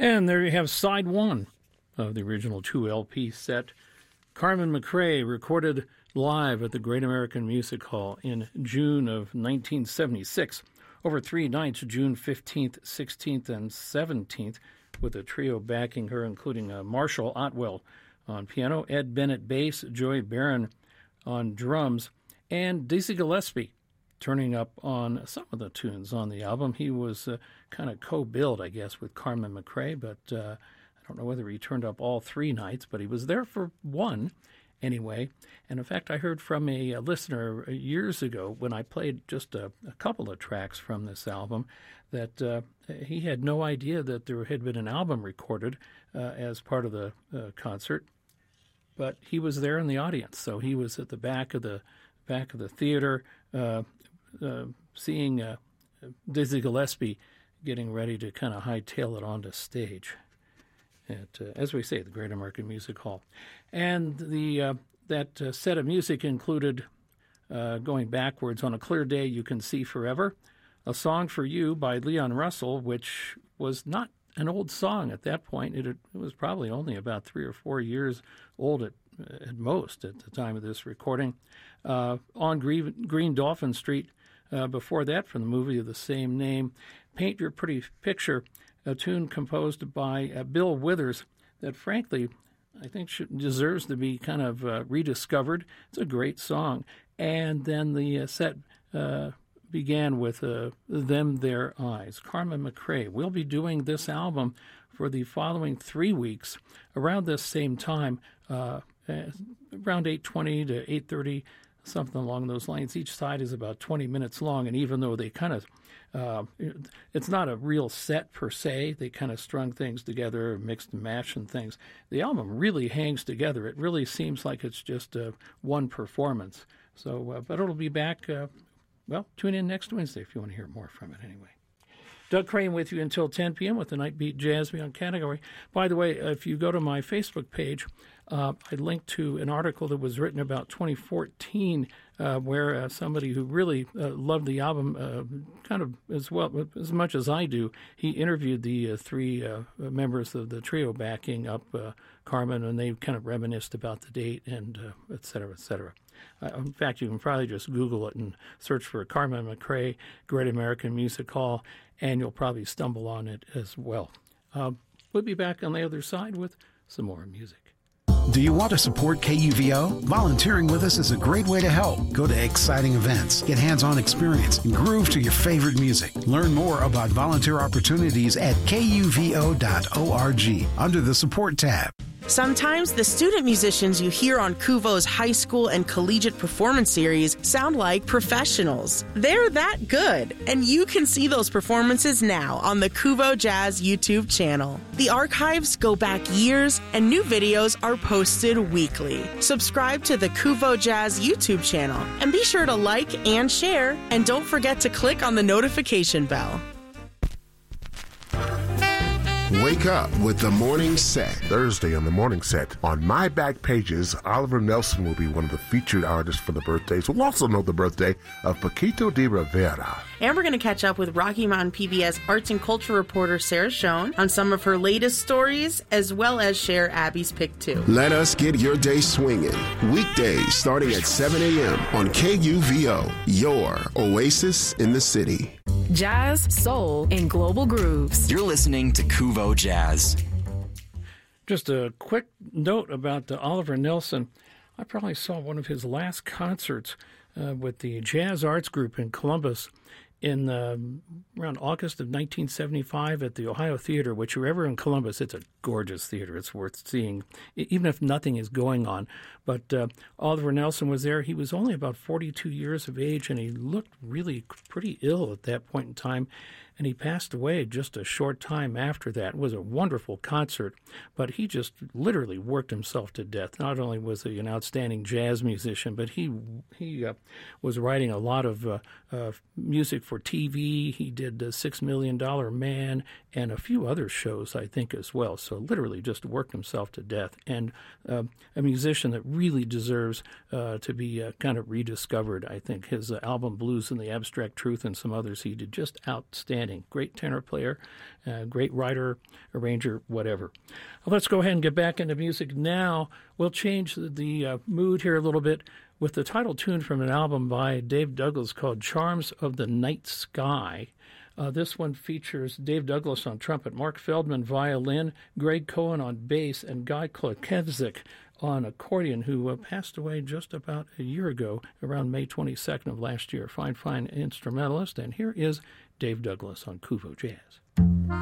And there you have side one of the original 2 LP set. Carmen McRae recorded live at the Great American Music Hall in June of 1976, over 3 nights, June 15th, 16th, and 17th, with a trio backing her, including Marshall Otwell on piano, Ed Bennett bass, Joy Barron on drums, and Dizzy Gillespie turning up on some of the tunes on the album. He was kind of co-billed, I guess, with Carmen McRae, but I don't know whether he turned up all 3 nights, but he was there for one anyway. And in fact, I heard from a listener years ago when I played just a couple of tracks from this album that he had no idea that there had been an album recorded as part of the concert, but he was there in the audience. So he was at the back of the theater seeing Dizzy Gillespie getting ready to kind of hightail it onto stage at, as we say, the Great American Music Hall. And that set of music included, going backwards, On a Clear Day You Can See Forever, A Song for You by Leon Russell, which was not an old song at that point. It was probably only about 3 or 4 years old at most at the time of this recording. On Green Dolphin Street, before that, from the movie of the same name, Paint Your Pretty Picture, a tune composed by Bill Withers that, frankly, I think deserves to be kind of rediscovered. It's a great song. And then the set began with Them Their Eyes. Carmen McRae will be doing this album for the following 3 weeks around this same time, around 8:20 to 8:30, something along those lines. Each side is about 20 minutes long, and even though they kind of, it's not a real set per se, they kind of strung things together, mixed and matched and things. The album really hangs together. It really seems like it's just one performance. So, but it'll be back, tune in next Wednesday if you want to hear more from it anyway. Doug Crane with you until 10 p.m. with the Nightbeat Jazz Beyond category. By the way, if you go to my Facebook page, I linked to an article that was written about 2014 where somebody who really loved the album kind of as much as I do, he interviewed the 3 members of the trio backing up Carmen, and they kind of reminisced about the date and et cetera, et cetera. In fact, you can probably just Google it and search for Carmen McRae, Great American Music Hall, and you'll probably stumble on it as well. We'll be back on the other side with some more music. Do you want to support KUVO? Volunteering with us is a great way to help. Go to exciting events, get hands-on experience, and groove to your favorite music. Learn more about volunteer opportunities at kuvo.org under the Support tab. Sometimes the student musicians you hear on KUVO's high school and collegiate performance series sound like professionals. They're that good, and you can see those performances now on the KUVO Jazz YouTube channel. The archives go back years, and new videos are posted weekly. Subscribe to the KUVO Jazz YouTube channel, and be sure to like and share, and don't forget to click on the notification bell. Wake up with the Morning Set. Thursday on the Morning Set. On My Back Pages, Oliver Nelson will be one of the featured artists for the birthdays. We'll also know the birthday of Paquito de Rivera. And we're going to catch up with Rocky Mountain PBS arts and culture reporter Sarah Schoen on some of her latest stories, as well as share Abby's pick too. Let us get your day swinging. Weekdays starting at 7 a.m. on KUVO, your oasis in the city. Jazz, soul, and global grooves. You're listening to KUVO Jazz. Just a quick note about Oliver Nelson. I probably saw one of his last concerts with the Jazz Arts Group in Columbus in around August of 1975 at the Ohio Theater, which, if you're ever in Columbus, it's a gorgeous theater. It's worth seeing, even if nothing is going on. But Oliver Nelson was there. He was only about 42 years of age, and he looked really pretty ill at that point in time. And he passed away just a short time after that. It was a wonderful concert, but he just literally worked himself to death. Not only was he an outstanding jazz musician, but he was writing a lot of music for TV. He did $6 Million Man and a few other shows, I think, as well. So literally just worked himself to death. And a musician that really deserves to be kind of rediscovered. I think his album Blues and the Abstract Truth and some others he did just outstanding outstanding. Great tenor player, great writer, arranger, whatever. Let's go ahead and get back into music now. We'll change the mood here a little bit with the title tune from an album by Dave Douglas called Charms of the Night Sky. This one features Dave Douglas on trumpet, Mark Feldman violin, Greg Cohen on bass, and Guy Klokevzik on accordion, who passed away just about a year ago, around May 22nd of last year. Fine instrumentalist. And here is Dave Douglas on Kuvo Jazz.